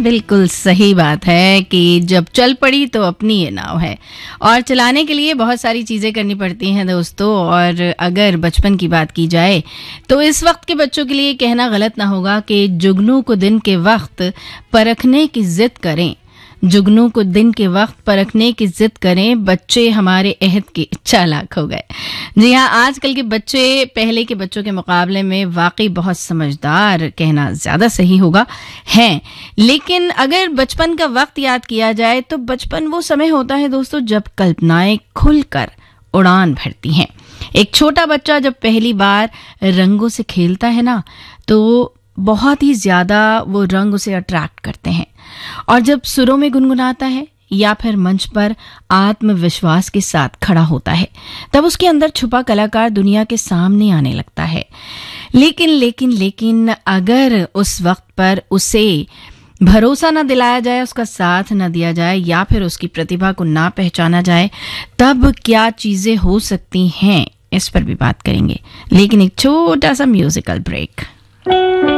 बिल्कुल सही बात है कि जब चल पड़ी तो अपनी ये नाव है और चलाने के लिए बहुत सारी चीज़ें करनी पड़ती हैं दोस्तों। और अगर बचपन की बात की जाए तो इस वक्त के बच्चों के लिए कहना गलत ना होगा कि जुगनू को दिन के वक्त परखने की जिद करें, जुगनू को दिन के वक्त परखने की जिद करें, बच्चे हमारे अहद के चालाक हो गए। जी हाँ, आजकल के बच्चे पहले के बच्चों के मुकाबले में वाकई बहुत समझदार, कहना ज़्यादा सही होगा, हैं। लेकिन अगर बचपन का वक्त याद किया जाए तो बचपन वो समय होता है दोस्तों जब कल्पनाएं खुलकर उड़ान भरती हैं। एक छोटा बच्चा जब पहली बार रंगों से खेलता है ना, तो बहुत ही ज़्यादा वो रंग उसे अट्रैक्ट करते हैं। और जब सुरों में गुनगुनाता है या फिर मंच पर आत्मविश्वास के साथ खड़ा होता है, तब उसके अंदर छुपा कलाकार दुनिया के सामने आने लगता है। लेकिन अगर उस वक्त पर उसे भरोसा न दिलाया जाए, उसका साथ न दिया जाए या फिर उसकी प्रतिभा को ना पहचाना जाए, तब क्या चीजें हो सकती हैं, इस पर भी बात करेंगे। लेकिन एक छोटा सा म्यूजिकल ब्रेक।